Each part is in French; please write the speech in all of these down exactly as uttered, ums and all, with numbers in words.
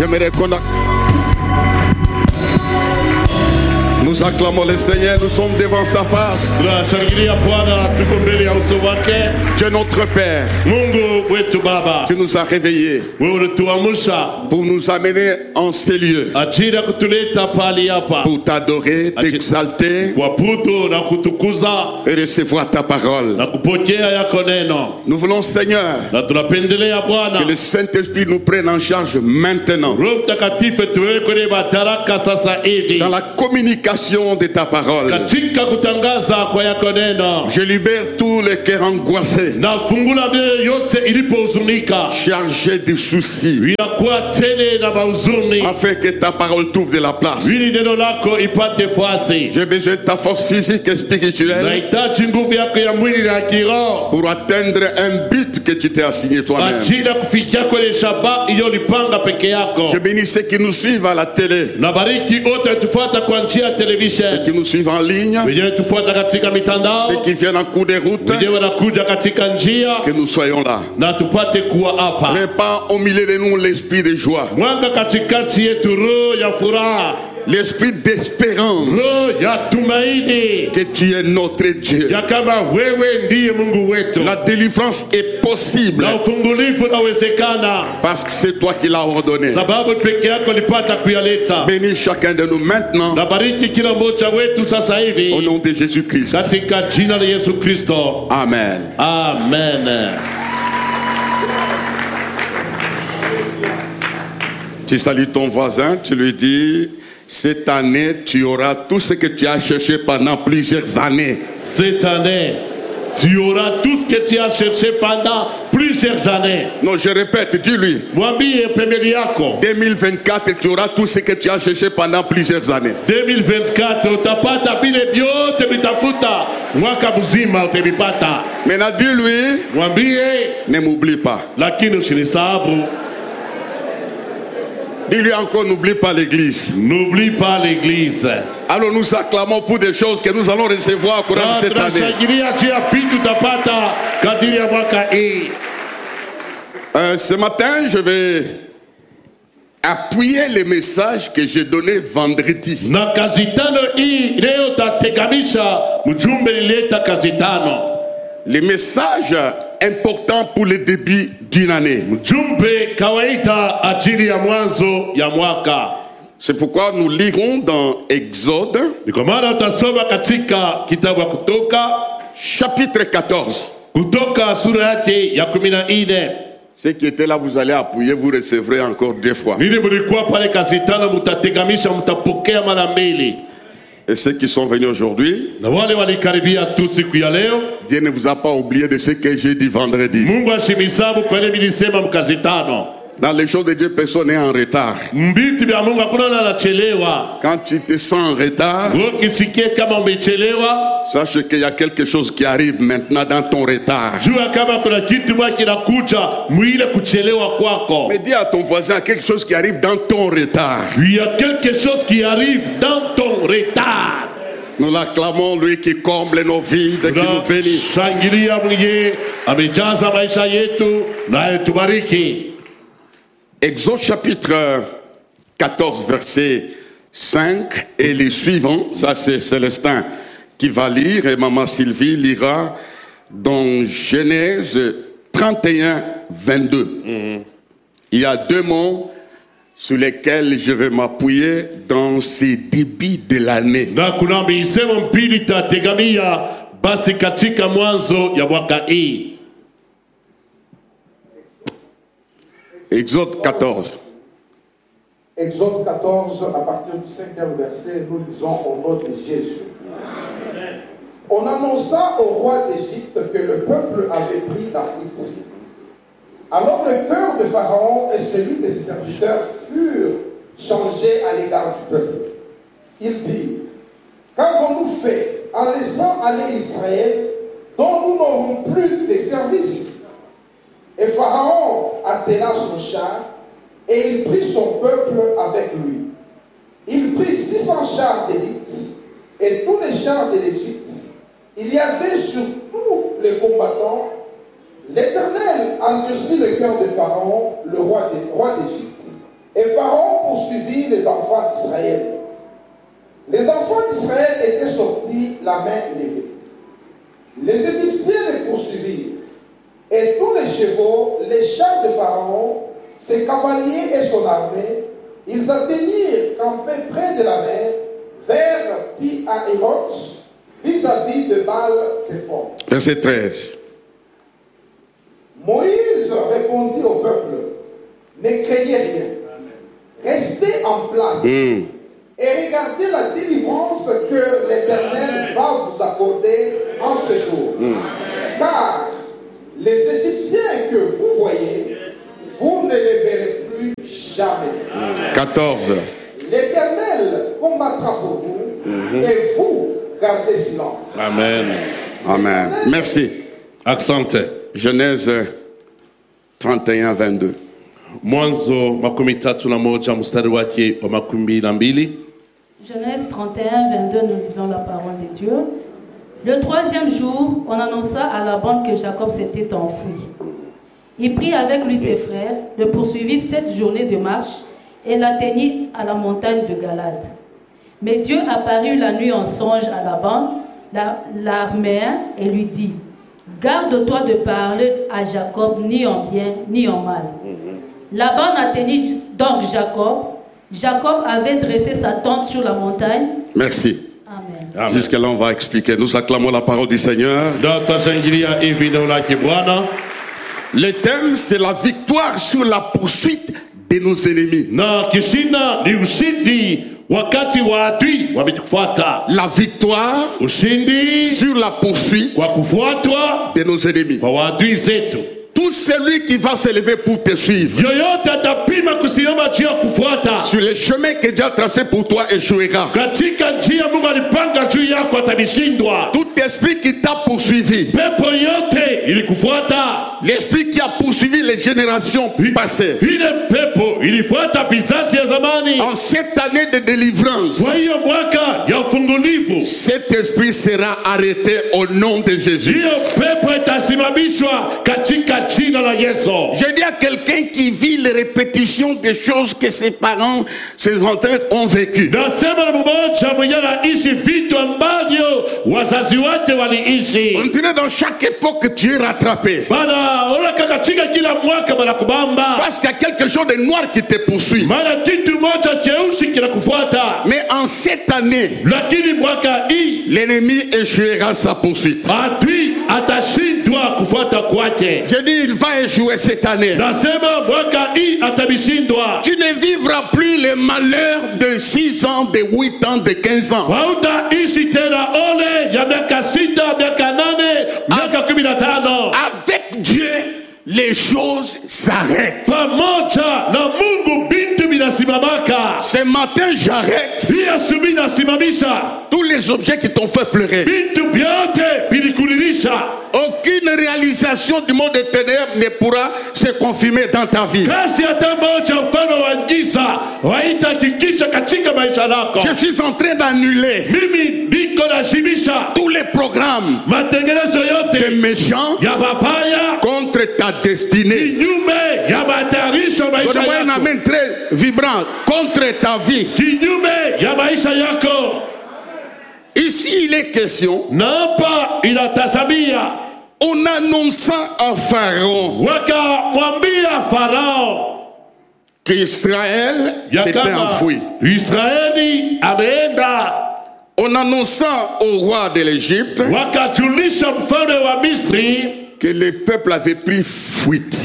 J'aimerais qu'on a... Nous acclamons le Seigneur, nous sommes devant sa face. Dieu notre Père, tu nous as réveillés pour nous amener en ces lieux, pour t'adorer, t'exalter et recevoir ta parole. Nous voulons, Seigneur, que le Saint-Esprit nous prenne en charge maintenant dans la communication de ta parole. Je libère tous les cœurs angoissés, chargés de soucis, afin que ta parole trouve de la place. J'ai besoin de ta force physique et spirituelle pour atteindre un but que tu t'es assigné toi-même. Je bénis ceux qui nous suivent à la télé, ceux qui nous suivent en ligne, ceux qui viennent en cours de route, que nous soyons là. Répand au milieu de nous l'esprit de joie, l'esprit d'espérance, que tu es notre Dieu. La délivrance est possible parce que c'est toi qui l'as ordonné. Bénis chacun de nous maintenant au nom de Jésus-Christ. Amen. Amen. Tu salues ton voisin, tu lui dis: cette année, tu auras tout ce que tu as cherché pendant plusieurs années. Cette année, tu auras tout ce que tu as cherché pendant plusieurs années. Non, je répète, dis-lui. deux mille vingt-quatre, tu auras tout ce que tu as cherché pendant plusieurs années. deux mille vingt-quatre, utapata vile vyote vitafuta mwaka mzima utavipata. Maintenant, dis-lui, mwambie, ne m'oublie pas. Lakini usinisahabu. Dis-lui encore, n'oublie pas l'église. N'oublie pas l'église. Alors nous acclamons pour des choses que nous allons recevoir au cours de cette année. Euh, ce matin, je vais appuyer les messages que j'ai donnés vendredi. Les messages importants pour le début d'une année. C'est pourquoi nous lirons dans Exode, chapitre quatorze. Ceux qui étaient là, vous allez appuyer, vous recevrez encore deux fois. Et ceux qui sont venus aujourd'hui, Dieu ne vous a pas oublié de ce que j'ai dit vendredi. Dans les choses de Dieu, personne n'est en retard. Quand tu te sens en retard, sache qu'il y a quelque chose qui arrive maintenant dans ton retard. Mais dis à ton voisin quelque chose qui arrive dans ton retard. Il y a quelque chose qui arrive dans ton retard. Nous l'acclamons, lui qui comble nos vides, qui nous bénit. Exode chapitre quatorze, verset cinq et les suivants. Ça, c'est Célestin qui va lire et Maman Sylvie lira dans Genèse trente et un, vingt-deux. Mm-hmm. Il y a deux mots sur lesquels je vais m'appuyer dans ces débuts de l'année. Exode quatorze. Exode quatorze, à partir du cinquième verset, nous lisons au nom de Jésus. Amen. On annonça au roi d'Égypte que le peuple avait pris la fuite. Alors le cœur de Pharaon et celui de ses serviteurs furent changés à l'égard du peuple. Il dit: qu'avons-nous fait en laissant aller Israël, dont nous n'aurons plus de service? Et Pharaon attela son char et il prit son peuple avec lui. Il prit six cents chars d'élite et tous les chars de l'Égypte. Il y avait sur tous les combattants. L'Éternel endurcit le cœur de Pharaon, le roi d'Égypte, Et Pharaon poursuivit les enfants d'Israël. Les enfants d'Israël étaient sortis la main levée. Les Égyptiens les poursuivirent. Et tous les chevaux, les chars de Pharaon, ses cavaliers et son armée, ils atteignirent campés près de la mer, vers Pi-Hahiroth, vis-à-vis de Baal-Zephon. Verset treize. Moïse répondit au peuple, ne craignez rien, restez en place mm. et regardez la délivrance que l'Éternel va vous accorder en ce jour. Mm. Car les Égyptiens que vous voyez, vous ne les verrez plus jamais. quatorze. L'Éternel combattra pour vous mm-hmm. et vous gardez silence. Amen. Amen. Merci. Accente. Genèse trente et un, vingt-deux. Mwanzo makumi tatu na moja mstari wake wa makumi na mbili. Genèse trente et un, vingt-deux, nous lisons la parole de Dieu. Le troisième jour, on annonça à Laban que Jacob s'était enfui. Il prit avec lui ses frères, le poursuivit sept journées de marche et l'atteignit à la montagne de Galade. Mais Dieu apparut la nuit en songe à Laban, l'araméen, et lui dit: garde-toi de parler à Jacob ni en bien ni en mal. Laban atteignit donc Jacob. Jacob avait dressé sa tente sur la montagne. Merci. Amen. Amen. Jusque-là, on va expliquer. Nous acclamons la parole du Seigneur. Le thème, c'est la victoire sur la poursuite de nos ennemis. La victoire sur la poursuite de nos ennemis. Tout celui qui va se lever pour te suivre sur les chemins que Dieu a tracés pour toi échouera. Tout esprit qui t'a poursuivi, l'esprit qui a poursuivi les générations passées, en cette année de délivrance, cet esprit sera arrêté au nom de Jésus. Je dis à quelqu'un qui vit les répétitions des choses que ses parents, ses ancêtres ont vécues. On dirait dans chaque époque tu es rattrapé. Parce qu'il y a quelque chose de noir qui te poursuit. Mais en cette année, l'ennemi échouera sa poursuite. Je dis, il va échouer cette année. Tu ne vivras plus les malheurs de six ans, de huit ans, de quinze ans. Avec Dieu, les choses s'arrêtent. Ce matin, j'arrête tous les objets qui t'ont fait pleurer. Aucune réalisation du monde des ténèbres ne pourra se confirmer dans ta vie. Je suis en train d'annuler tous les programmes des méchants contre ta destinée. Donne-moi un amen très vibrant contre ta vie. Ici, il est question, en annonçant à Pharaon qu'Israël s'était enfoui. En annonçant au roi de l'Égypte que le peuple avait pris fuite.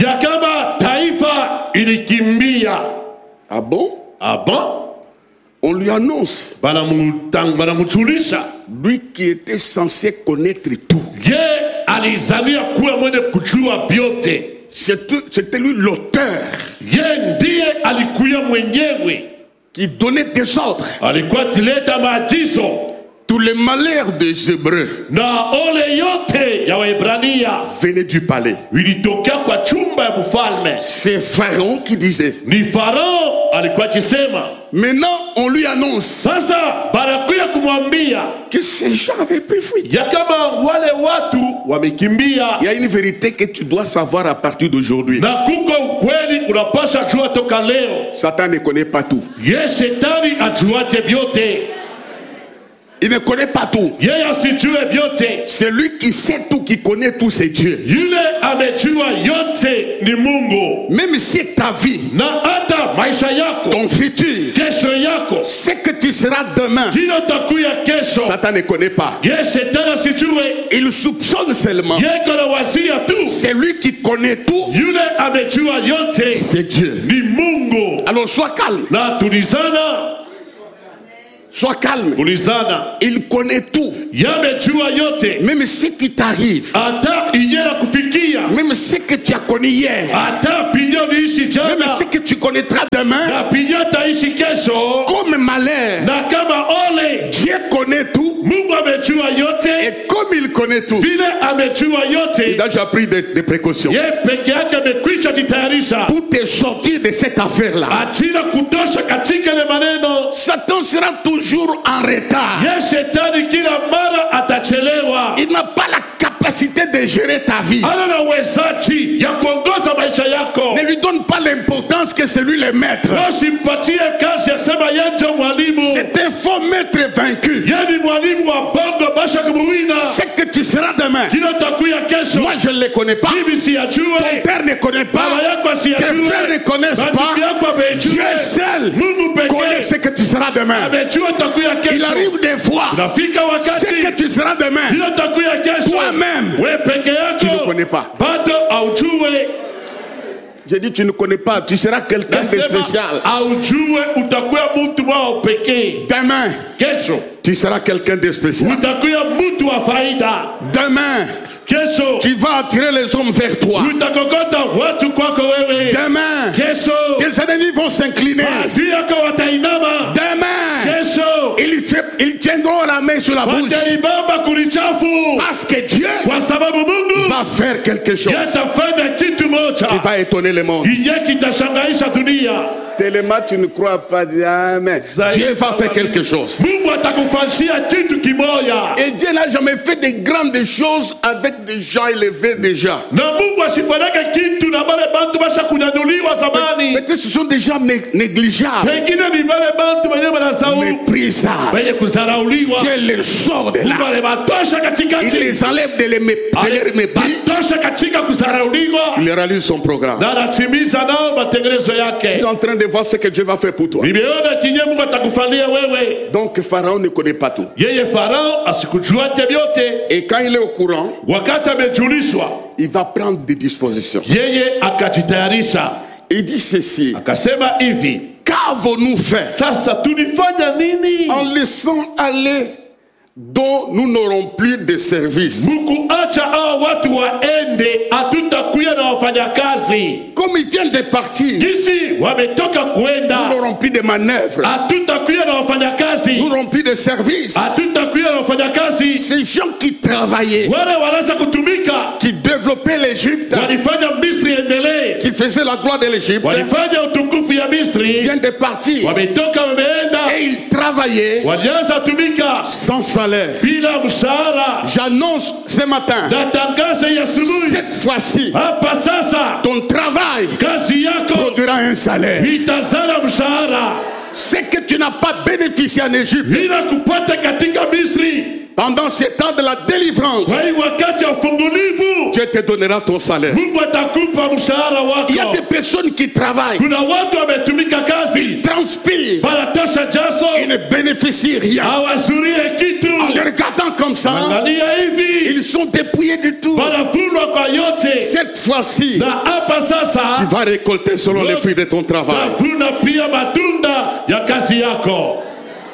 Ah bon? Ah bon? On lui annonce. Lui qui était censé connaître tout. C'était lui l'auteur qui donnait des ordres. Tous les malheurs des Hébreux venaient du palais. C'est Pharaon qui disait. Maintenant, on lui annonce Sasa banakuya kumwambia que ces gens avaient pris fuite. ya kama wale watu wamekimbia. Il y a une vérité que tu dois savoir à partir d'aujourd'hui. Na kuko ukweli unapasha jua toka leo. Satan ne connaît pas tout. Ye shetani ajuaje vyote. Il ne connaît pas tout. Yeye asijue vyote. C'est lui qui sait tout, qui connaît tout, c'est Dieu. Yule amejua yote ni Mungu. Même si ta vie, Na hata maisha yako, ton futur, kesho yako, ce que tu seras demain, kile utakuya kesho, Satan ne connaît pas. ye shetani asijue. Il soupçonne seulement. Ye kana wazia tu. C'est lui qui connaît tout, Yule amejua yote c'est Dieu. ni Mungu. Alors sois calme, Na tulizana, sois calme. tulizana. Il connaît tout. Yamejua yote. Même ce qui t'arrive, Hata inyera kufikia. même ce que tu as connu hier, Hata pinyo niishi même jana. ce que tu connaîtras demain, Na pinyo taishi kesho. comme malheur, Na kama ole. Dieu connaît tout, Mungu amejua yote. et comme il connaît tout, Vile amejua il yote. a déjà pris des, des précautions Ye peke yake amekwisha jitayarisha. pour te sortir de cette affaire-là. Achina kutosha katika ile maneno. Satan sera toujours en retard. Ye shetani kila mara atachelewa. Il n'a pas la capacité de gérer ta vie. Ana na uwezaji ya kuongoza maisha yako. Ne lui donne pas l'importance que c'est lui le maître. Usimpatie kazi ya sema yeye ndio mwalimu. C'est un faux maître vaincu. Yeye ni mwalimu wa bongo basha kumuwina. Ce que tu seras demain, Kila takuya kesho. moi je ne le connais pas. Bibi siyajue. Ton père ne connaît pas. Baba yako Tes siyajue. frères ne connaissent pas. Ndugu yako amejue. Dieu seul Mungu connaît pekee ce que tu seras demain. amejua takuya Il kesho. arrive des fois, Nafika ce que wakati tu seras demain, kila takuya kesho. toi-même, We peke tu ne yako. connais pas. Bado aujue. J'ai dit tu ne connais pas, tu seras quelqu'un de spécial. Aujue utakuya mtu wa pekee. Demain, Kesho tu seras quelqu'un de spécial. utakuya mtu wa faida. Demain, Kesho tu vas attirer les hommes vers toi. utakokota watu kwako wewe. Demain, Kesho tes ennemis vont s'incliner. adui yako watainama. Demain, Kesho ils, te- ils tiendront la main sur la bouche. wataibamba kulichafu. Parce que Dieu Kwa sababu Mungu va faire quelque chose yatafanya kitu moja qui va étonner le monde. yenye kitashangaisha dunia. Tellement tu ne crois pas. Ah, mais Dieu va faire quelque chose. Mungu atakufanyia kitu kimoya. Et Dieu n'a jamais fait de grandes choses avec des gens élevés déjà. Na Mungu asifanyake kitu na bale bantu basha kunyanyuliwa zamani. Peut-être ce sont des gens né- négligeables, Pengine ni bale bantu wenye wanasahau, méprisables. wenye kuzarauliwa. Dieu les sort de Mungu là. alibatosha Il katikati. les enlève de, les mé- de leur mépris. Batosha katika kuzarauliwa. Il réalise son programme. Na anatimiza nao matengenezo Tu es yake. en train de voir ce que Dieu va faire pour toi. Nimeona kinye Mungu atakufanyia wewe. Donc Pharaon ne connaît pas tout. Yeye Farao asikujuate vyote. Et quand il est au courant, Wakati amejulishwa, il va prendre des dispositions. yeye akajitayarisha. Il dit ceci: Akasema hivi, qu'avons-nous fait sasa tulifanya nini? en laissant aller dont nous n'aurons plus de service? Mkuacha hao watu waende, hatutakuya na wafanyakazi. Comme ils viennent de partir, Jinsi wametoka nous kuenda, n'aurons plus de manœuvres, hatutakuya na nous wafanyakazi. n'aurons plus de service. Hatutakuya na wafanyakazi. Ces gens qui travaillaient, Wale wanaanza kutumika, qui développaient l'Égypte, walifanya Misri endelee, qui faisaient la gloire de l'Égypte, walifanya utukufu ya Misri, viennent de partir. wametoka wameenda, Et ils travaillaient walianza tumika sans salaire. bila mshahara. J'annonce ce matin, Natangaza ya asubuhi, cette fois-ci, hapa sasa ton travail kazi yako produira un salaire. itazala mshahara. Ce que tu n'as pas bénéficié en Égypte, Bila kupata katika Misri, pendant ces temps de la délivrance, kwa hii wakati wa ufungulivu, Dieu te donnera ton salaire. Mungu atakupa mshahara Il y a wako. des personnes qui travaillent, Kuna watu wametumika kazi, transpirent, wanatosha jaso, ils ne bénéficient rien. hawazurie kitu. En les regardant comme ça, Angalia hivi, ils sont dépouillés du tout. wanafundwa kwa yote. Cette fois-ci, Na hapa tu sasa vas récolter selon les fruits de ton travail. tavuna pia matunda ya kazi yako.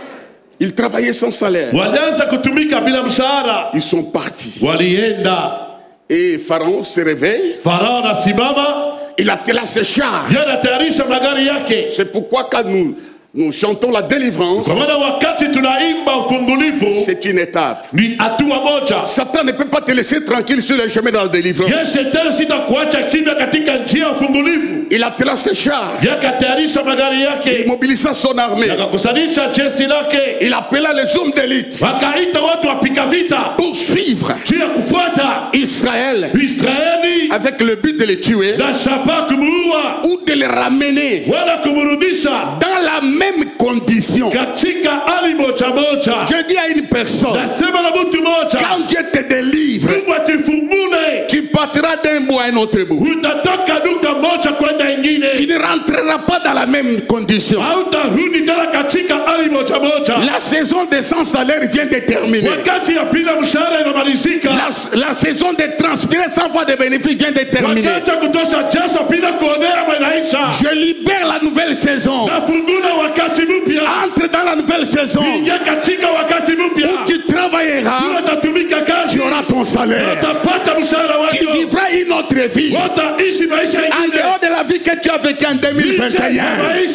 Ils travaillaient sans salaire. Walianza kutumika bila mshahara, Ils sont partis. walienda. Et Pharaon se réveille. Farao anasimama, Il attela ses chars. yeye anatayarisha magari yake. C'est pourquoi quand nous nous chantons la délivrance. Kwa maana wakati tunaimba ufungulifu C'est une étape. ni hatua moja. Satan ne peut pas te laisser tranquille sur le chemin de la délivrance. Ye shetani sitakuacha kimya katika njia ya ufungulifu. Il a tracé char. Yakatayarisha magari yake. Il mobilisa son armée. Yakakusanisha jeshi lake. Il appela les hommes d'élite Wakaita watu wapika vita. pour suivre Juu ya kufuata Israël Israeli avec le but de les tuer na shabaha kumuua ou de les ramener wala kumrudisha dans la même condition. katika hali moja moja. Je dis à une personne, Nasema na mtu moja, quand Dieu te délivre, Mungu atifungule, tu partiras d'un bout à un autre bout. utatoka duka moja kwenda ingine. Tu ne rentreras pas dans la même condition. Hautarudi tena katika hali moja moja. La saison de sans salaire vient de terminer. Wakati ya bila mshahara inamalizika. La, la saison de transpirer sans voir de bénéfices vient de terminer. Wakati ya kutosha jasho bila kuonea inaisha. Je libère la nouvelle saison. Nafungula wakati mpya. Entre dans la nouvelle saison. Ingia katika wakati mpya. Où tu travailleras. Utatumika kazi. Tu auras ton salaire. Utapata mshahara wako. Tu vivras une autre vie. Utaishi maisha En ingine. dehors de la vie que tu as vécue en deux mille vingt et un.